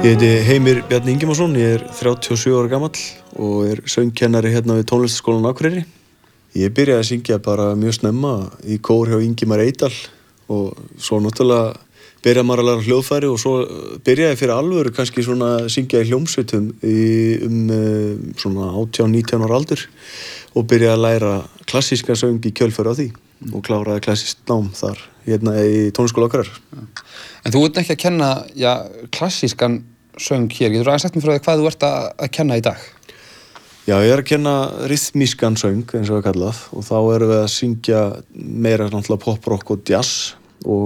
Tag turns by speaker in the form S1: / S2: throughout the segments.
S1: Ég heiti Heimir Bjarni Ingimarsson, ég 37 ára gamall og söngkennari hérna við tónlistarskólann Akureyri. Ég byrjaði að syngja bara mjög snemma í kór hjá Ingimar Eydal og svo náttúrulega byrjaði maður að læra hljóðfæri og svo byrjaði fyrir alvöru kannski svona að syngja í hljómsveitum svona 18-19 ára aldur og byrjaði að læra klassískan söng í kjölfari á því og kláraði klassískt nám þar hérna í tónlistarskóla Akureyrar.
S2: En þú ert ekki að kenna, klassískan söng hér. Getur þú aðeins sagt mér frá því hvað þú ert að kenna í dag?
S1: Já, ég að kenna ryþmískan söng, eins og það kallað, og þá erum við að syngja meira náttúrulega pop-rock og jazz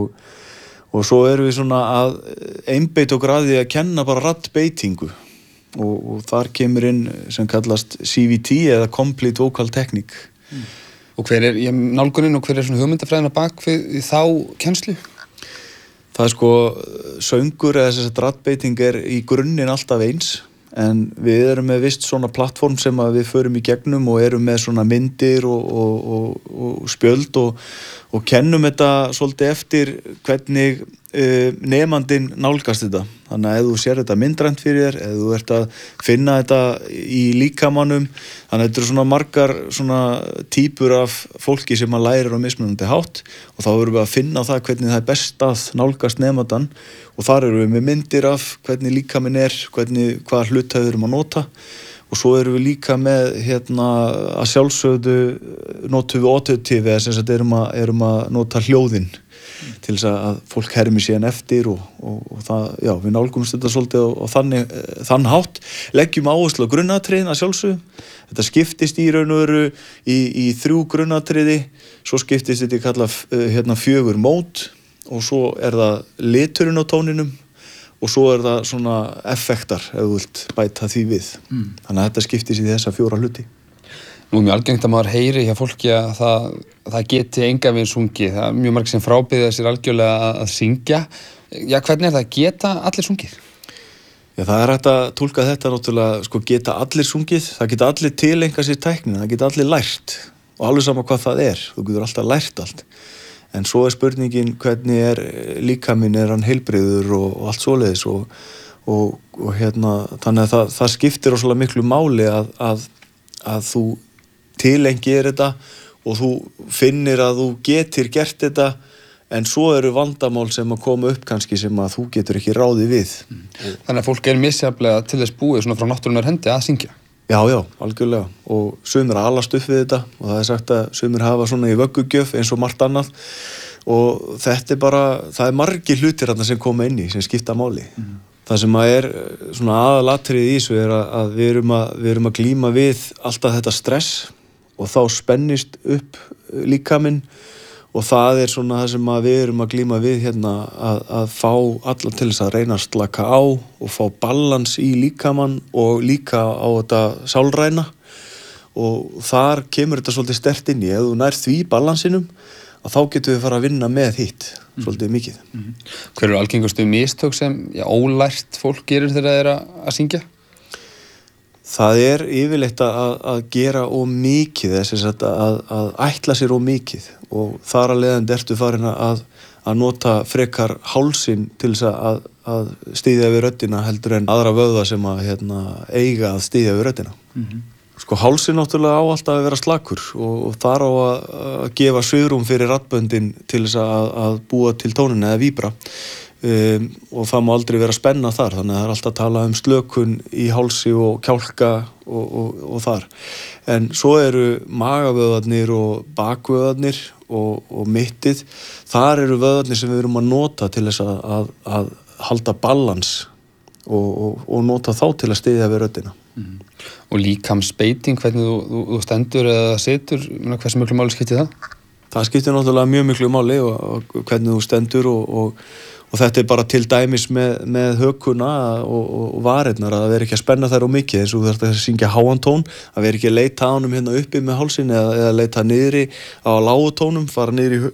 S1: og svo erum við svona að einbeita okkur að því að kenna bara raddbeitingu og þar kemur inn sem kallast CVT eða Complete Vocal Technique.
S2: Og hver nálgunin og hver svona hugmyndafræðina bak við þá kennslu?
S1: Það söngur eða þess að raddbeiting í grunninn alltaf eins en við erum með vist svona plattform sem að við förum í gegnum og erum með svona myndir og spjöld og kennum þetta svolítið eftir hvernig nemandinn nálgast þetta. Þannig að ef þú sér þetta myndrænt fyrir þér, ef þú ert að finna þetta í líkamannum, þannig að þetta eru svona margar svona típur af fólki sem maður lærir á mismunandi hátt og þá erum við að finna það hvernig það er best að nálgast nemandann og þar erum við með myndir af hvernig líkaminn hvaða hluta við erum að nota og svo erum við líka með að sjálfsögðu notum við auditive eða sem sagt erum að nota hljóðin til þess að fólk hermi síðan eftir og það, já, við nálgumst þetta svolítið og þann hátt leggjum áherslu á grunnatriðin að sjálfsögðu. Þetta skiptist í raun og veru í 3 grunnatriði, svo skiptist þetta í kallað 4 mót og svo það liturinn á tóninum og svo það svona effektar ef þú vilt bæta því við. Þannig að þetta skiptist í þessa 4 hluti.
S2: Nú mjög algengt að maður heyri hjá fólki að það geti engan veginn sungið. Það mjög margir sem frábiðja sér algjörlega að syngja. Já, hvernig það? Geta allir sungið?
S1: Já, það hægt að túlka þetta náttúrulega, geta allir sungið. Það geta allir tileinkað sér tæknina, það geta allir lært. Og alveg sama hvað það er. Þú getur alltaf lært allt. En svo spurningin hvernig líkaminn, hann heilbrigður og allt svoleiðis og þannig að það skiptir rosalega miklu máli að þú tilengir þetta og þú finnir að þú getur gert þetta en svo eru vandamál sem að koma upp kannski sem að þú getur ekki ráðið við.
S2: Þannig að fólk misjafnlega til þess búið svona frá náttúrunnar hendi að syngja?
S1: Já, algjörlega og sumir alast upp við þetta og það sagt að sumir hafa svona í vöggugjöf eins og margt annað og þetta bara, það margir hlutir þarna sem koma inn í sem skipta máli. Það sem að svona aðalatriði í þessu að við erum að glíma við alltaf þetta stress og þá spennist upp líkaminn og það svona það sem að við erum að glíma við að fá alla til þess að reyna að slaka á og fá balans í líkamann og líka á þetta sálræna og þar kemur þetta svolítið sterkt inn í. Ef þú nær því balansinum að þá getum við fara að vinna með hitt svolítið mikið.
S2: Hver eru algengustu mistök sem ólært fólk gerir þegar það að syngja?
S1: Það yfirleitt að gera of mikið, þess að ætla sér of mikið og þar að leiðandi ertu farin að nota frekar hálsinn til þess að styðja við röddina heldur en aðra vöðva sem að eiga að styðja við röddina. Hálsinn náttúrulega á alltaf að vera slakur og þar á að gefa svigrúm fyrir raddböndin til þess að búa til tónin eða víbra og það má aldrei vera spenna þar þannig að það alltaf að tala slökun í hálsi og kjálka og þar. En svo eru magavöðvarnir og bakvöðvarnir og mittið. Þar eru vöðvarnir sem við erum að nota til þess að halda balans og nota þá til að styðja við röddina.
S2: Og líkamsbeiting, hvernig þú stendur eða situr, hversu miklu máli skiptir það?
S1: Það skiptir náttúrulega mjög miklu máli og hvernig þú stendur og þetta bara til dæmis með hökuna og varirnar að það veri ekki að spenna þær of mikið eins og þú þarft að syngja háan tón, að veri ekki að leita á honum uppi með hálsin eða leita niðri á lágu tónum, fara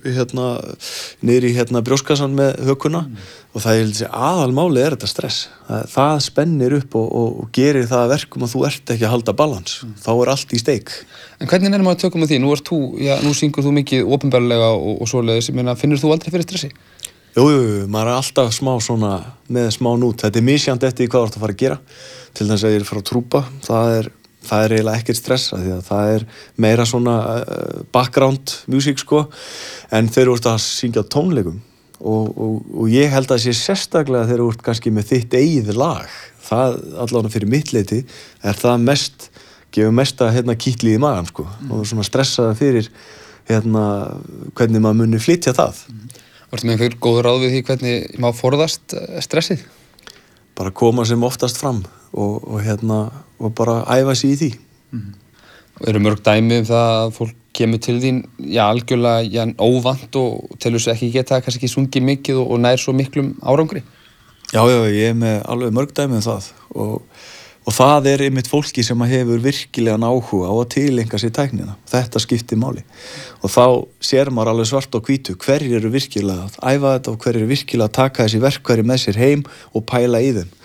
S1: niðri í brjóskassan með hökuna og það aðalmáli þetta stress. Það spennir upp og gerir það verkum að þú ert ekki að halda balans. Þá allt í steik.
S2: En hvernig maður að tökum með því? Nú syngur þú mikið opinberlega og svoleiðis, finnur þú aldrei fyrir stressi?
S3: Jú, maður alltaf smá svona með smá nút. Þetta misjandi eftir hvað þú ert að fara að gera. Til þess að ég frá trúpa, það er eiginlega ekkert stressa því að það meira svona background music sko. En þeir eru að syngja tónleikum og ég held að það sé sérstaklega þeir eru kannski með þitt eigið lag. Það allavega fyrir mitt leyti það gefur mesta kýtlið í magan sko. Og svona stressaða fyrir hvernig maður muni flytja það.
S2: Varstu með einhver góð ráð við því hvernig maður forðast stressið?
S3: Bara koma sem oftast fram og bara æfa sig í því.
S2: Og eru mörg dæmi það að fólk kemur til þín algjörlega óvant og telur sig ekki geta kannski sungið mikið og nær svo miklum árangri?
S1: Já, ég með alveg mörg dæmi það og það einmitt fólki sem hefur virkilegan áhuga á að tileinka sér tæknina. Þetta skiptir máli. Og þá sér maður alveg svart og hvítu hverjir eru virkilega að æfa þetta og hverjir eru virkilega að taka þessi verkfæri með sér heim og pæla í þeim.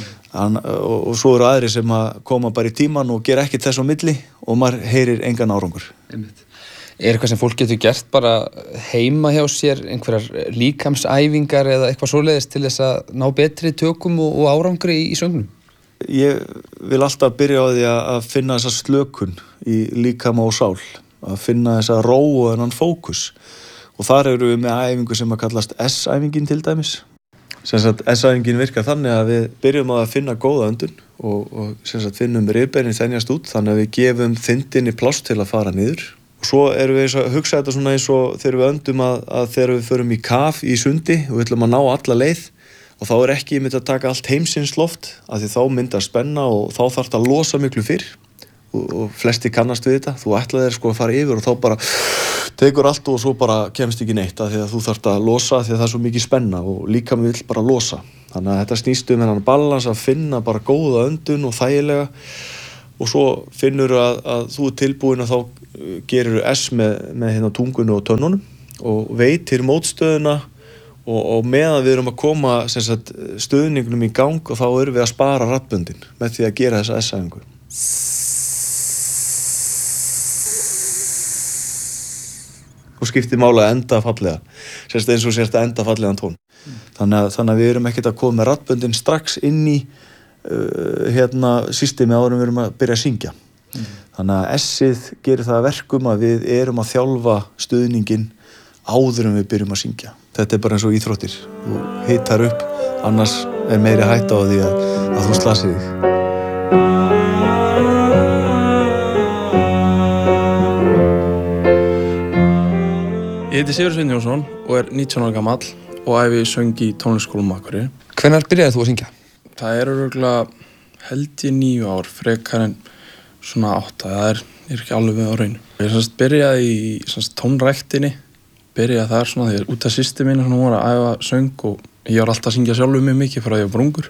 S1: Og svo eru aðrir sem að koma bara í tíman og gera ekkert þess á milli og maður heyrir engan árangur.
S2: Einmitt. Eitthvað sem fólk getur gert bara heima hjá sér, einhverjar líkamsæfingar eða eitthvað svoleiðis til þess að ná betri tökum og árangri í söngnum?
S1: Ég vil alltaf byrja á því að finna þessa slökun í líkama og sál, að finna þessa ró og þennan fókus. Og þar eru við með æfingu sem að kallast S-æfingin til dæmis. Sem sagt, S-æfingin virkar þannig að við byrjum að finna góða öndun og sem sagt finnum rifbeinin þenjast út þannig að við gefum þindinni pláss til að fara niður. Og svo erum við að hugsa þetta svona eins og þegar við öndum að þegar við förum í kaf í sundi og við ætlum að ná alla leið og þá ekki að taka allt heimsins loft af því þá myndar spenna og þá þarf það að losa miklu fyrr og flesti kannast við þetta. Þú ætlaðir sko að fara yfir og þá bara tekur allt og svo bara kemst ekki neitt af því að þú þarft að losa því að það er svo mikið spenna og líkaminn vill bara losa. Þannig að þetta snýst þennan balans að finna bara góða öndun og þægilega og svo finnur að þú tilbúin að þá gerir S með tungunni og tönnunum og veitir mótstöðuna og meðan við erum að koma stöðningnum í gang og þá erum við að spara raddböndin með því að gera þessa S-æfingu. Og skiptir máli að enda fallega, eins og sérst að enda fallegan tón. Þannig að við erum ekkert að koma með raddböndin strax inn í systemi áður en við erum að byrja að syngja. Þannig að S-ið gerir það að verkum að við erum að þjálfa stuðningin áður en við byrjum að syngja. Þetta er bara eins og íþróttir. Þú hitar upp, annars er meiri hætta á því að þú slasir þig.
S4: Ég heiti Sigurður Sveinn Jónsson og er 19 ára gamall og æfi söng í tónlistarskólanum á Akureyri.
S2: Hvenær byrjaði þú að syngja?
S4: Það örugglega held ég 9 ár, frekar en svona 8. Það er ekki alveg við á raun. Ég byrjaði í tónræktinni, byrjaði þar svona þegar út af systir mín hún var að æfa söng og ég var alltaf að syngja sjálfur mig mikið frá því að ég var ungur.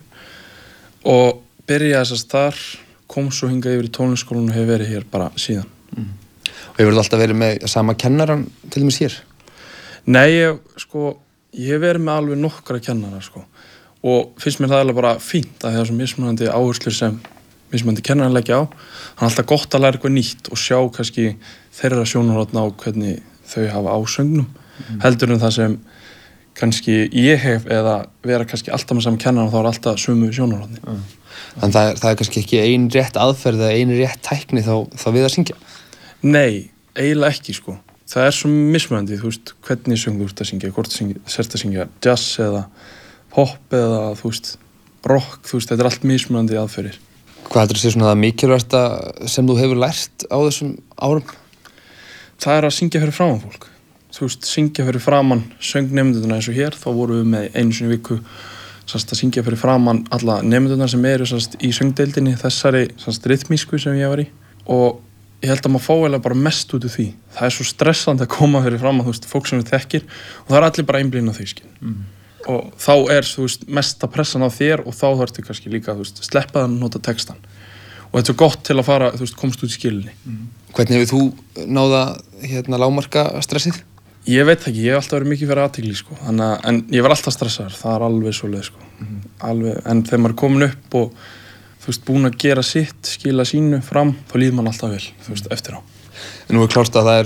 S4: Og byrjaði þar, kom svo hingað yfir í tónlistarskólanum og hef verið hér bara síðan.
S2: Og hefur þú alltaf verið með sama kennaran til dæmis hér?
S4: Nei, ég hef verið með alveg nokkra kennara og finnst mér það alveg bara fínt að það er svo mismunandi áherslur sem mismunandi kennarar leggja á. Það er alltaf gott að læra eitthvað nýtt og sjá kannski þeirra sjónarhorn á hvernig þau hafa á söngnum heldur en það sem kannski ég hef eða vera kannski alltaf með saman kennaran og þá er alltaf sömu sjónarhorni.
S2: Þannig það er kannski ekki ein rétt aðferð eða ein rétt tækni þá við að syngja?
S4: Nei, eiginlega ekki Það er svo mismunandi, hvernig söngur þú ert að syngja, hvort sérst að syngja jazz eða pop eða, rock, þetta er allt mismunandi aðferðir.
S2: Hvað heldur þú sé svona það mikilvægasta sem þú hefur lært á þessum árum?
S4: Það er að syngja fyrir framan fólk. Syngja fyrir framan söngnemendurna eins og hér, þá vorum við með einu sinni í viku að syngja fyrir framan alla nemendurna sem eru í söngdeildinni, þessari rytmísku sem ég var í og ég held að maður fá eiginlega bara mest út úr því. Það er svo stressandi að koma fyrir fram að fólk sem við þekkir og það er allir bara einblíðin á því og þá er mesta pressan á þér og þá þarftu kannski líka sleppa þann og nota textan og þetta er svo gott til að fara komst út í skilinni.
S2: Hvernig hefur þú náða lágmarka stressið?
S4: Ég veit ekki, ég hef alltaf verið mikið fyrir athygli en ég var alltaf stressaður, það er alveg svoleið alveg, en þegar maður er komin upp og búin að gera sitt, skila sínu fram, þá líður mann alltaf vel, eftir á.
S2: En nú er klárt að það er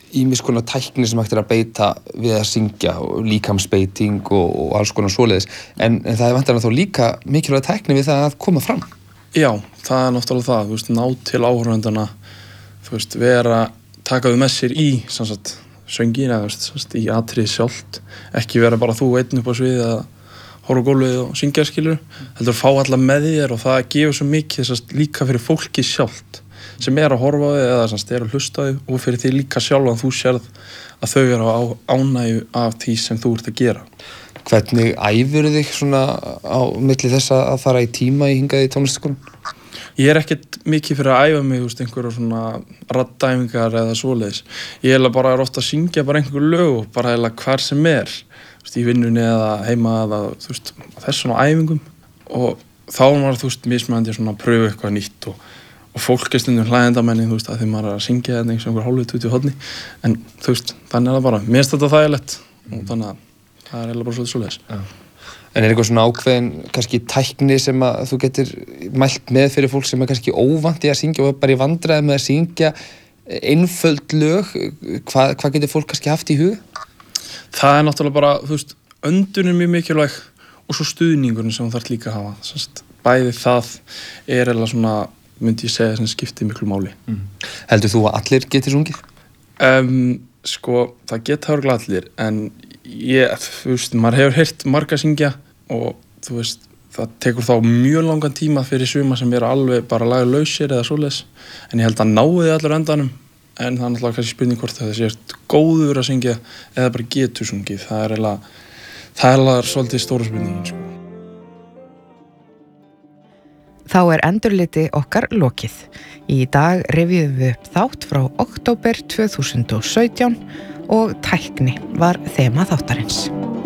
S2: ýmis konar tækni sem hægt að beita við að syngja og líkamsbeiting og alls konar svoleiðis en það vantar þá líka mikilvæg tækni við það að koma fram.
S4: Já, það náttúrulega það, þú veist, ná til áhorfendana, þú veist, taka þau með sér í söngin eða í atriði sjálft, ekki vera bara þú einn upp á sviði að horfa á gólfið og syngja skilur, heldur að fá alla með þér og það gefur svo mikið líka fyrir fólki sjálft sem að horfa á þig eða að hlusta á þig og fyrir því líka sjálf að þú sérð að þau eru á ánægju af því sem þú ert að gera.
S2: Hvernig æfirðu þig svona á milli þess að fara í tíma í hingað í tónlistarskólann?
S4: Ég ekkert mikið fyrir að æfa mig, einhverjar svona raddæfingar eða svoleiðis. Ég bara ofta að syngja bara einhver lög og bara hvar sem í vinnunni eða heima eða þess svona æfingum og þá var mismunandi að pröfa eitthvað nýtt og fólk stundum hlægjendamenni að því maður að syngja einhver hálfveit út í horni en þannig það bara, mér finnst þetta þægilegt og þannig að það bara svolítið svoleiðis.
S2: En eitthvað svona ákveðin kannski tækni sem að þú getur mælt með fyrir fólk sem kannski óvant í að syngja og bara í vandræði með að syngja einföld lög, hvað getur fólk kannski haft í huga?
S4: Það náttúrulega bara, öndun mjög mikilvæg og svo stuðningurinn sem þú þarf líka að hafa. Bæði það eða svona, myndi ég segja, sem skiptir miklu máli.
S2: Heldur þú að allir getur sungið?
S4: Það geta örugglega allir, en maður hefur heyrt marga syngja og það tekur þá mjög langan tíma fyrir suma sem alveg bara lagalausir eða svoleiðis, en ég held að náði allir endanum, en það náttúrulega kannski spurning hvort það sé góður að syngja eða bara getur sungið, það er svolítið stóra spurningin,
S5: Þá endurliti okkar lokið. Í dag rifjuðum við upp þátt frá október 2017 og tækni var þema þáttarins.